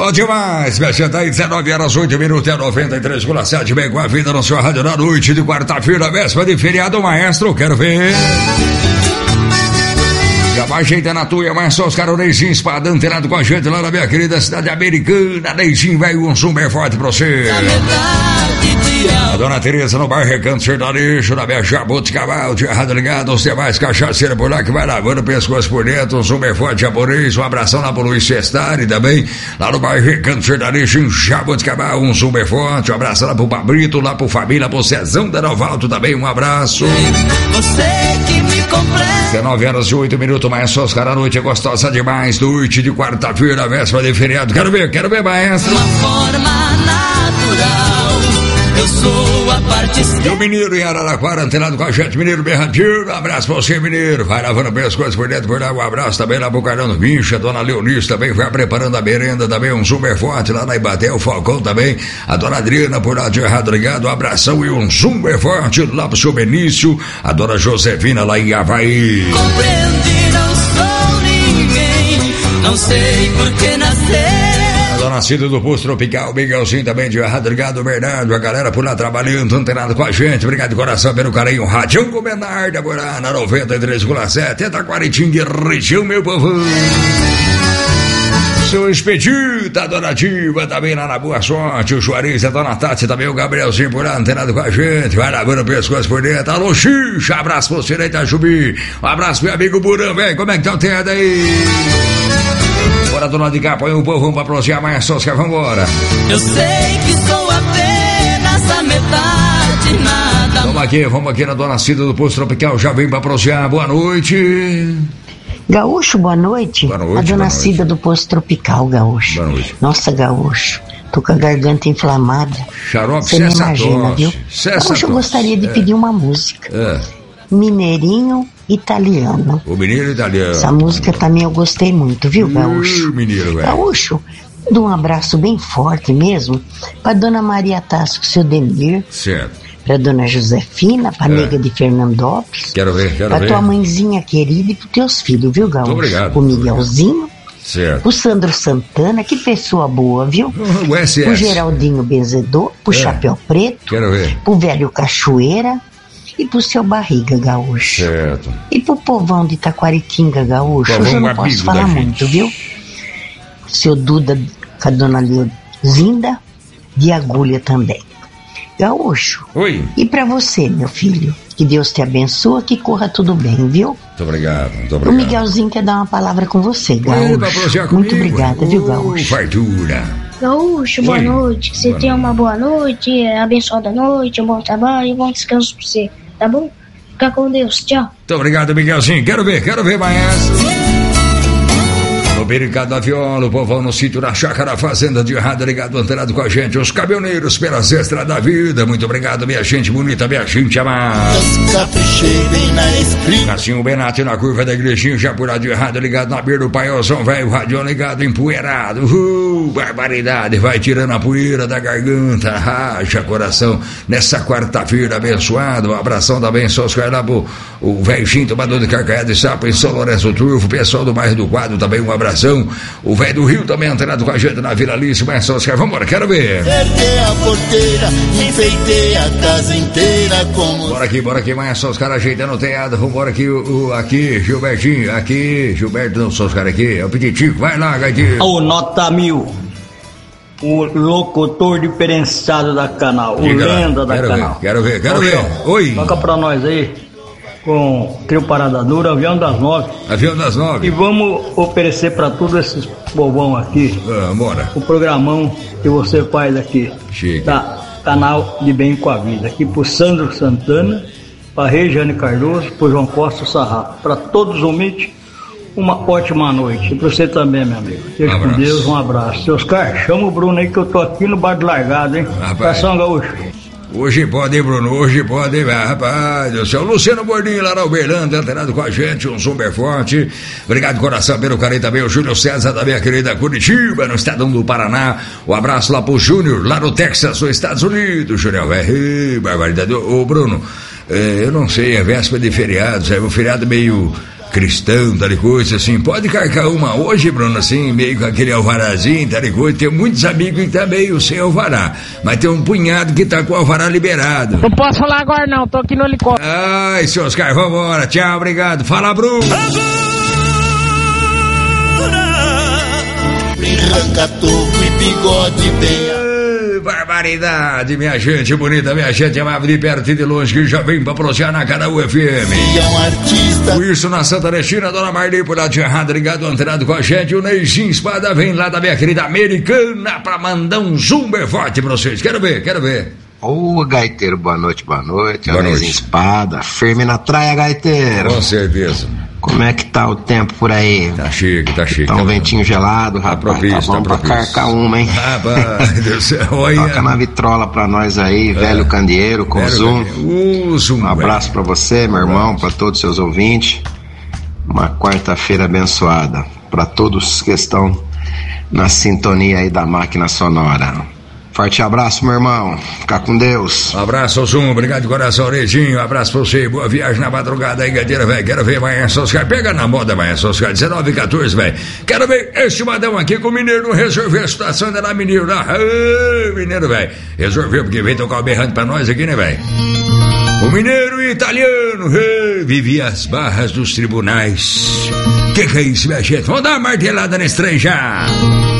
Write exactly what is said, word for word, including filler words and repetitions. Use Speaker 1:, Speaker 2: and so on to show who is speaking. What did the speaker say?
Speaker 1: Bom demais, minha gente, aí dezenove horas, oito minutos, é noventa e três vírgula sete, bem com a vida na sua rádio na noite de quarta-feira, véspera de feriado, maestro, quero ver. Já vai ajeitando a tua, mas só os caras, o Neizinho Espada, antenado com a gente lá na minha querida cidade americana. Neizinho, velho, um som bem forte pra você. A dona Tereza no bairro Recanto Sertanejo, na minha Jaboticabal, de errado ligado, os demais cachaceira por lá que vai lavando o pescoço por dentro, um som bem forte japonês, um abração lá pro Luiz Cestari também, lá no bairro Recanto Sertanejo, em Jaboticabal, um som bem forte, um abração lá pro Pabrito, lá pro Família, pro Cezão da Novalto também, um abraço. Você que me completa. dezenove horas e oito minutos, mais só os caras, a noite é gostosa demais, noite de quarta-feira, véspera de feriado, quero ver, quero ver, maestro. Uma forma natural, eu sou a parte. E o Mineiro em Araraquara, antenado com a gente, Mineiro Berrantinho, um abraço pra você, Mineiro, vai lavando bem as coisas por dentro, por lá, um abraço também lá pro Carlão Vincha, dona Leonice também, vai preparando a merenda também, um super forte lá na Ibaté, o Falcão também, a dona Adriana por lá de errado ligado, um abração e um super forte lá pro seu Benício, a dona Josefina lá em Havaí. Compreende, não sou ninguém, não sei por que nascer. Nascido do Posto Tropical, Miguelzinho também de errado ligado, Bernardo, a galera por lá trabalhando, antenado com a gente, obrigado de coração pelo carinho, Radião com Bernardo, agora na noventa e três vírgula sete, Taquaritinga, região, meu povo. Seu Expedito, a dona Diva também lá na Boa Sorte, o Juarez, a dona Tati também, o Gabrielzinho por lá, antenado com a gente, vai lavando o pescoço por dentro, alô Xixa, abraço pra você, Itajubi, um abraço meu amigo Burão, velho, como é que tá o teado aí? Bora, dona de cá, põe o povo, vamos pra prosear mais só, vambora. Eu sei que sou apenas a metade, nada. Vamos aqui, vamos aqui na dona Cida do Posto Tropical, já vem pra prosear, boa noite.
Speaker 2: Gaúcho, boa noite. Boa noite, a dona Cida do Posto Tropical, Gaúcho. Boa noite. Nossa, Gaúcho, tô com a garganta inflamada.
Speaker 1: Xarope,
Speaker 2: você nem imagina, viu? Gaúcho, eu gostaria de é. pedir uma música. É. Mineirinho Italiano.
Speaker 1: O Mineiro Italiano.
Speaker 2: Essa música também eu gostei muito, viu, Gaúcho?
Speaker 1: Uh, mineiro, velho.
Speaker 2: Gaúcho, dou um abraço bem forte mesmo pra dona Maria Tasco, seu Demir.
Speaker 1: Certo.
Speaker 2: Pra dona Josefina, pra é. nega de Fernandópolis.
Speaker 1: Quero ver, quero
Speaker 2: pra
Speaker 1: ver.
Speaker 2: Pra tua mãezinha querida e pros teus filhos, viu, Gaúcho?
Speaker 1: Muito obrigado.
Speaker 2: O Miguelzinho.
Speaker 1: Certo.
Speaker 2: O Sandro Santana, que pessoa boa, viu?
Speaker 1: O S S.
Speaker 2: O Geraldinho Benzedor, pro é. Chapéu Preto.
Speaker 1: Quero ver.
Speaker 2: Pro velho Cachoeira. E pro seu Barriga, Gaúcho.
Speaker 1: Certo.
Speaker 2: E pro povão de Taquaritinga, Gaúcho. Hoje eu não posso falar muito, viu? O seu Duda com a dona Leozinda de Agulha também. Gaúcho.
Speaker 1: Oi.
Speaker 2: E pra você, meu filho, que Deus te abençoe, que corra tudo bem, viu?
Speaker 1: Muito obrigado, muito obrigado.
Speaker 2: O Miguelzinho quer dar uma palavra com você, Gaúcho. Oi, muito obrigada, viu, Gaúcho?
Speaker 1: Fartura.
Speaker 3: Gaúcho, boa Oi. noite. Que você boa tenha noite. Uma boa noite, abençoada noite, um bom trabalho e um bom descanso pra você. Tá bom? Fica com Deus, tchau.
Speaker 1: Muito obrigado, Miguelzinho. Quero ver, quero ver, maestro. No Bericado da Viola, o povão no sítio da Chácara Fazenda de Errado, ligado, antenado com a gente. Os caminhoneiros pelas extras da vida. Muito obrigado, minha gente bonita, minha gente amada. Cassinho Benato na curva da igrejinha, já por lá de Errado, ligado na beira do Paiozão, velho, rádio ligado, empoeirado. Uh, barbaridade, vai tirando a poeira da garganta, racha coração. Nessa quarta-feira abençoada, um abração também, só os caras lá pro o velho Chinto, tomador de carcaia de sapo em São Lourenço Turvo, pessoal do bairro do Quadro também, um abraço. O velho do Rio também antenado com a gente na Vila Alice, mas só os caras, vambora, quero ver.
Speaker 4: Cerquei a porteira, enfeitei a casa inteira como...
Speaker 1: Bora aqui, bora aqui, mas só os caras ajeitando o teado, vambora aqui, o, o, aqui, Gilbertinho, aqui, Gilberto, não, só os caras aqui, é o Pititico, vai lá, Gaidinho.
Speaker 5: O Nota Mil, o locutor diferenciado da canal, o
Speaker 1: Diga
Speaker 5: lenda
Speaker 1: lá.
Speaker 5: da
Speaker 1: Quero
Speaker 5: canal.
Speaker 1: Ver, quero ver, quero ver, oi.
Speaker 5: Toca pra nós aí. Com Trio Parada Dura, Avião das Nove.
Speaker 1: Avião das Nove.
Speaker 5: E vamos oferecer para todos esses povão aqui.
Speaker 1: Ah, bora.
Speaker 5: O programão que você faz aqui.
Speaker 1: Chega.
Speaker 5: Da Canal de Bem com a Vida. Aqui pro Sandro Santana, pra Regiane Cardoso, pro João Costa Sarrafa. Para todos os ouvintes, uma ótima noite. E pra você também, meu amigo. Deus com Deus, um abraço. Seus caras, chama o Bruno aí que eu tô aqui no Bar do Largado, hein? Cação Gaúcho.
Speaker 1: Hoje pode, hein, Bruno? Hoje pode, hein? Rapaz do céu. Luciano Gordinho lá na Uberlândia, antenado com a gente, um super forte. Obrigado, coração, pelo carinho também. O Júnior César da minha querida Curitiba, no estado do Paraná. Um abraço lá pro Júnior, lá no Texas, nos Estados Unidos, Júnior. É, barbaridade. Ô, Bruno, é, eu não sei, é véspera de feriado, sabe? Um feriado meio cristão, tal coisa, assim, pode carcar uma hoje, Bruno, assim, meio com aquele alvarazinho, tal coisa. Tem muitos amigos que tá meio sem alvará, mas tem um punhado que tá com o alvará liberado.
Speaker 6: Não posso falar agora não, tô aqui no helicóptero.
Speaker 1: Ai, seu Oscar, vambora, tchau, obrigado. Fala, Bruno.
Speaker 4: Arranca toco e bigode bem.
Speaker 1: Barbaridade, minha gente bonita, minha gente amada de perto e de longe, que já vem pra pronunciar na Canal U F M.
Speaker 4: E é um artista.
Speaker 1: Com isso na Santa Ernestina, Dona Marley por lá de errado, ligado, antenado com a gente. O Neizinho Espada vem lá da minha querida Americana pra mandar um zoom bem forte pra vocês. Quero ver, quero ver.
Speaker 7: Ô, gaiteiro, boa noite, boa noite.
Speaker 1: Boa
Speaker 7: é o Neizinho Espada, firme na traia, gaiteiro.
Speaker 1: Com certeza.
Speaker 7: Como é que tá o tempo por aí?
Speaker 1: Tá chique, tá chique.
Speaker 7: Tá um ventinho gelado, rapaz. Tá propício, tá bom tá pra carcar uma, hein?
Speaker 1: Rapaz do céu, olha.
Speaker 7: Toca na vitrola pra nós aí, é. Velho Candeeiro, com velho Zoom.
Speaker 1: Uh, zoom.
Speaker 7: Um abraço velho. Pra você, meu irmão, pra todos os seus ouvintes. Uma quarta-feira abençoada pra todos que estão na sintonia aí da máquina sonora. Forte abraço, meu irmão. Fica com Deus.
Speaker 1: Um abraço, Zoom. Obrigado de coração, Neidinho. Um abraço pra você. Boa viagem na madrugada aí, gadeira, velho. Quero ver amanhã, Oscar. Pega na moda amanhã, Oscar. dezenove e quatorze, velho. Quero ver esse madão aqui com o Mineiro não resolveu a situação da Mineiro lá. Ah, Mineiro, velho. Resolveu porque veio tocar o berrante pra nós aqui, né, velho? O Mineiro italiano ah, vivia as barras dos tribunais. Que que é isso, minha gente? Vamos dar uma martelada nesse trem já.